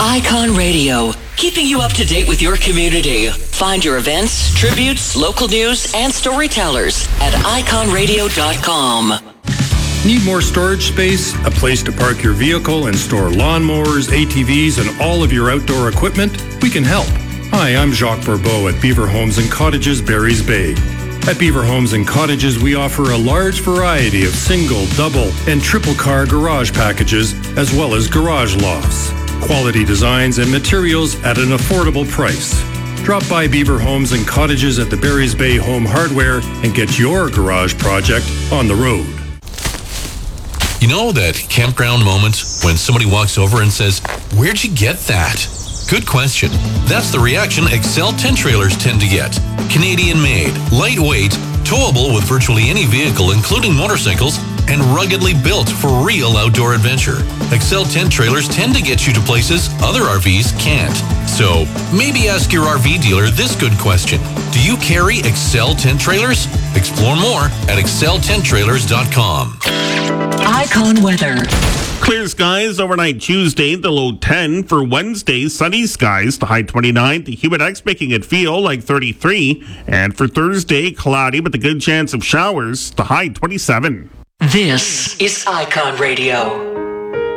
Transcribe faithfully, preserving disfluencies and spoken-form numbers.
Icon Radio, keeping you up to date with your community. Find your events, tributes, local news, and storytellers at icon radio dot com. Need more storage space, a place to park your vehicle and store lawnmowers, A T Vs, and all of your outdoor equipment? We can help. Hi, I'm Jacques Barbeau at Beaver Homes and Cottages, Barry's Bay. At Beaver Homes and Cottages, we offer a large variety of single, double, and triple car garage packages, as well as garage lofts. Quality designs and materials at an affordable price. Drop by Beaver Homes and Cottages at the Barry's Bay Home Hardware and get your garage project on the road. You know that campground moment when somebody walks over and says, "Where'd you get that?" Good question. That's the reaction Excel tent trailers tend to get. Canadian-made, lightweight, towable with virtually any vehicle, including motorcycles, and ruggedly built for real outdoor adventure. Excel tent trailers tend to get you to places other R Vs can't. So maybe ask your R V dealer this good question. Do you carry Excel tent trailers? Explore more at excel tent trailers dot com. Icon weather. Clear skies overnight Tuesday, the low ten. For Wednesday, sunny skies, the high twenty-nine. The humidex making it feel like thirty-three. And for Thursday, cloudy with a good chance of showers, the high twenty-seven. This is Icon Radio.